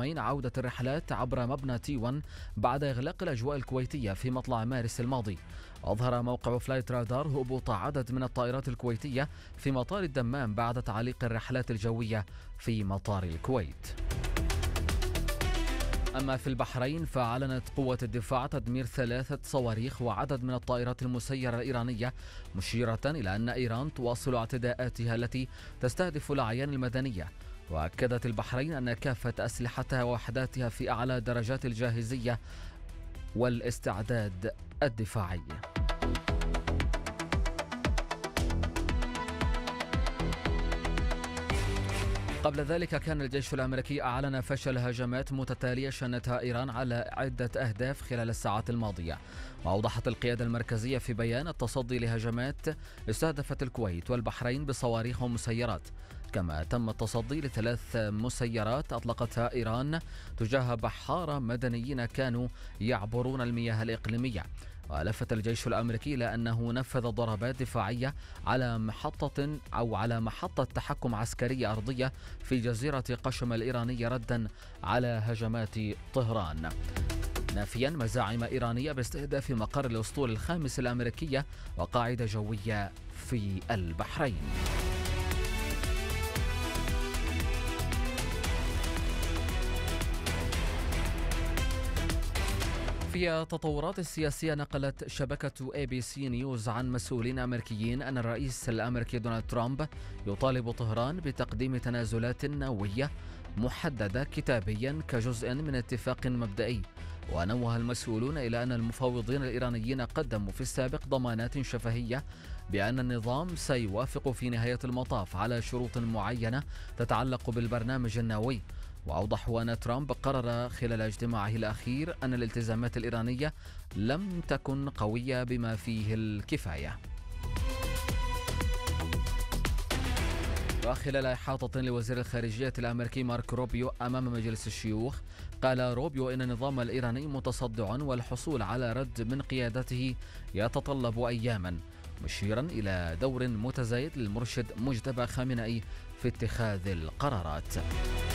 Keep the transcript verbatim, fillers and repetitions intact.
الحرمين عودة الرحلات عبر مبنى تي واحد بعد إغلاق الأجواء الكويتية في مطلع مارس الماضي. أظهر موقع فلايت رادار هبوط عدد من الطائرات الكويتية في مطار الدمام بعد تعليق الرحلات الجوية في مطار الكويت. أما في البحرين فأعلنت قوة الدفاع تدمير ثلاثة صواريخ وعدد من الطائرات المسيرة الإيرانية، مشيرة إلى أن إيران تواصل اعتداءاتها التي تستهدف الأعيان المدنية. وأكدت البحرين أن كافة أسلحتها ووحداتها في أعلى درجات الجاهزية والاستعداد الدفاعي. قبل ذلك كان الجيش الأمريكي أعلن فشل هجمات متتالية شنتها إيران على عدة أهداف خلال الساعات الماضية. وأوضحت القيادة المركزية في بيان التصدي لهجمات استهدفت الكويت والبحرين بصواريخ ومسيرات، كما تم التصدي لثلاث مسيرات أطلقتها إيران تجاه بحارة مدنيين كانوا يعبرون المياه الإقليمية. ولفت الجيش الأمريكي إلى أنه نفذ ضربات دفاعية على محطة أو على محطة تحكم عسكرية أرضية في جزيرة قشم الإيرانية ردا على هجمات طهران، نافيا مزاعم إيرانية باستهداف مقر الأسطول الخامس الأمريكية وقاعدة جوية في البحرين. في التطورات السياسية، نقلت شبكة اي بي سي نيوز عن مسؤولين أمريكيين أن الرئيس الأمريكي دونالد ترامب يطالب طهران بتقديم تنازلات نووية محددة كتابيا كجزء من اتفاق مبدئي. ونوه المسؤولون إلى أن المفاوضين الإيرانيين قدموا في السابق ضمانات شفهية بأن النظام سيوافق في نهاية المطاف على شروط معينة تتعلق بالبرنامج النووي. وأوضحوا أن ترامب قرر خلال اجتماعه الأخير أن الالتزامات الإيرانية لم تكن قوية بما فيه الكفاية. وخلال إحاطة لوزير الخارجية الأمريكي مارك روبيو أمام مجلس الشيوخ، قال روبيو إن النظام الإيراني متصدع والحصول على رد من قيادته يتطلب أياما، مشيرا إلى دور متزايد للمرشد مجتبى خامنئي في اتخاذ القرارات.